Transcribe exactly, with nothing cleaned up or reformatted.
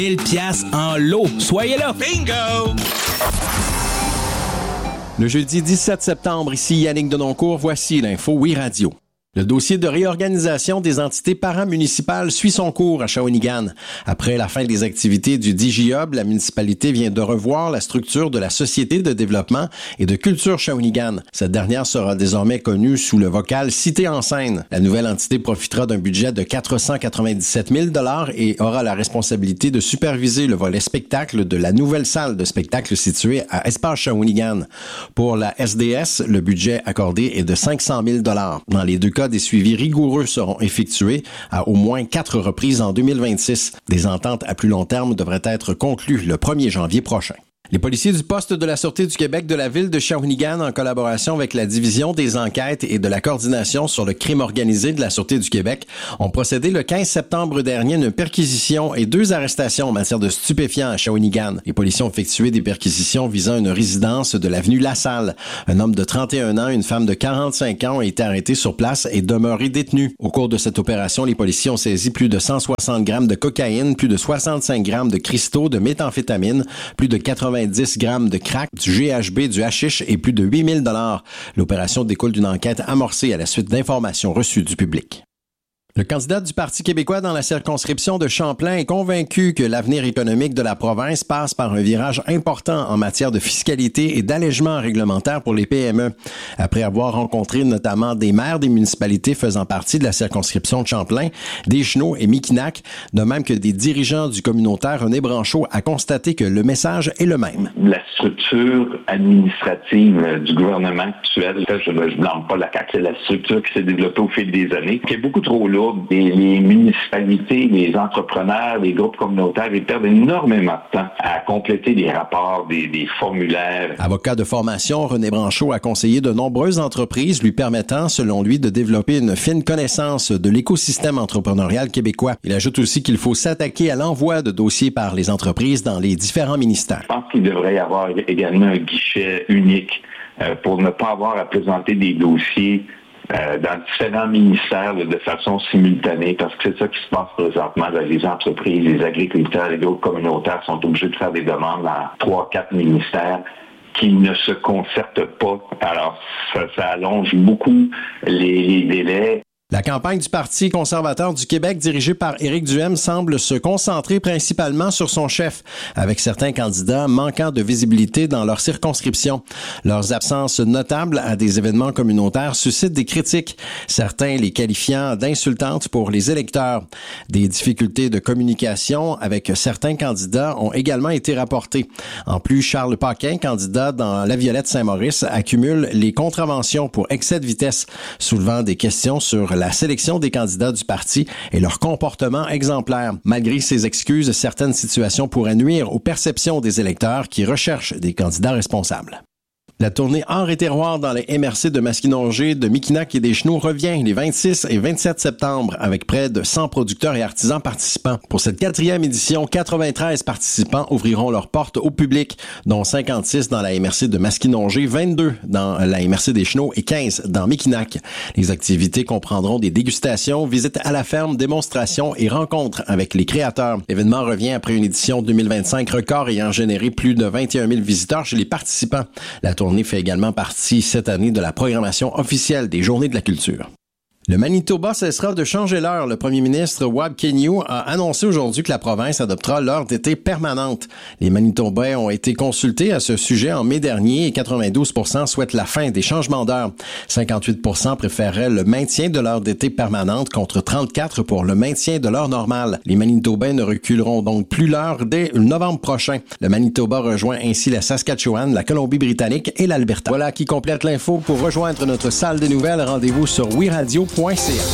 mille piastres en lot. Soyez là! Bingo! Le jeudi dix-sept septembre, ici Yannick Denoncourt, voici l'info Oui Radio. Le dossier de réorganisation des entités paramunicipales suit son cours à Shawinigan. Après la fin des activités du D J Hub, la municipalité vient de revoir la structure de la Société de développement et de culture Shawinigan. Cette dernière sera désormais connue sous le vocal Cité en scène. La nouvelle entité profitera d'un budget de quatre cent quatre-vingt-dix-sept mille dollars et aura la responsabilité de superviser le volet spectacle de la nouvelle salle de spectacle située à Espace Shawinigan. Pour la S D S, le budget accordé est de cinq cent mille dollars. Dans les deux cas, des suivis rigoureux seront effectués à au moins quatre reprises en deux mille vingt-six. Des ententes à plus long terme devraient être conclues le premier janvier prochain. Les policiers du poste de la Sûreté du Québec de la ville de Shawinigan, en collaboration avec la Division des enquêtes et de la coordination sur le crime organisé de la Sûreté du Québec, ont procédé le quinze septembre dernier à une perquisition et deux arrestations en matière de stupéfiants à Shawinigan. Les policiers ont effectué des perquisitions visant une résidence de l'avenue Lassalle. Un homme de trente et un ans et une femme de quarante-cinq ans ont été arrêtés sur place et demeurés détenus. Au cours de cette opération, les policiers ont saisi plus de cent soixante grammes de cocaïne, plus de soixante-cinq grammes de cristaux de méthamphétamine, plus de quatre-vingt-dix grammes de crack, du G H B, du hashish et plus de huit mille dollars. L'opération découle d'une enquête amorcée à la suite d'informations reçues du public. Le candidat du Parti québécois dans la circonscription de Champlain est convaincu que l'avenir économique de la province passe par un virage important en matière de fiscalité et d'allègement réglementaire pour les P M E. Après avoir rencontré notamment des maires des municipalités faisant partie de la circonscription de Champlain, Deschenaux et Mikinak, de même que des dirigeants du communautaire, René Branchot a constaté que le message est le même. La structure administrative du gouvernement actuel, je ne blâme pas la C A Q, c'est la structure qui s'est développée au fil des années, qui est beaucoup trop lourde. Les, les municipalités, les entrepreneurs, les groupes communautaires, ils perdent énormément de temps à compléter des rapports, des, des formulaires. Avocat de formation, René Branchot a conseillé de nombreuses entreprises lui permettant, selon lui, de développer une fine connaissance de l'écosystème entrepreneurial québécois. Il ajoute aussi qu'il faut s'attaquer à l'envoi de dossiers par les entreprises dans les différents ministères. Je pense qu'il devrait y avoir également un guichet unique euh, pour ne pas avoir à présenter des dossiers Euh, dans différents ministères là, de façon simultanée, parce que c'est ça qui se passe présentement. Là, les entreprises, les agriculteurs, les groupes communautaires sont obligés de faire des demandes dans trois, quatre ministères qui ne se concertent pas. Alors, ça, ça allonge beaucoup les, les délais. La campagne du Parti conservateur du Québec, dirigée par Éric Duhem, semble se concentrer principalement sur son chef, avec certains candidats manquant de visibilité dans leur circonscription. Leurs absences notables à des événements communautaires suscitent des critiques, certains les qualifiant d'insultantes pour les électeurs. Des difficultés de communication avec certains candidats ont également été rapportées. En plus, Charles Paquin, candidat dans La Violette Saint-Maurice, accumule les contraventions pour excès de vitesse, soulevant des questions sur la sélection des candidats du parti et leur comportement exemplaire. Malgré ces excuses, certaines situations pourraient nuire aux perceptions des électeurs qui recherchent des candidats responsables. La tournée Art et terroir dans les M R C de Maskinongé, de Mikinak et Deschenaux revient les vingt-six et vingt-sept septembre avec près de cent producteurs et artisans participants. Pour cette quatrième édition, quatre-vingt-treize participants ouvriront leurs portes au public, dont cinquante-six dans la M R C de Maskinongé, vingt-deux dans la M R C Deschenaux et quinze dans Mikinak. Les activités comprendront des dégustations, visites à la ferme, démonstrations et rencontres avec les créateurs. L'événement revient après une édition deux mille vingt-cinq record ayant généré plus de vingt et un mille visiteurs chez les participants. La tournée fait également partie cette année de la programmation officielle des Journées de la culture. Le Manitoba cessera de changer l'heure. Le premier ministre Wab Kinew a annoncé aujourd'hui que la province adoptera l'heure d'été permanente. Les Manitobains ont été consultés à ce sujet en mai dernier et quatre-vingt-douze pour cent souhaitent la fin des changements d'heure. cinquante-huit pour cent préféraient le maintien de l'heure d'été permanente contre trente-quatre pour cent pour le maintien de l'heure normale. Les Manitobains ne reculeront donc plus l'heure dès novembre prochain. Le Manitoba rejoint ainsi la Saskatchewan, la Colombie-Britannique et l'Alberta. Voilà qui complète l'info. Pour rejoindre notre salle des nouvelles, rendez-vous sur oui radio point c a.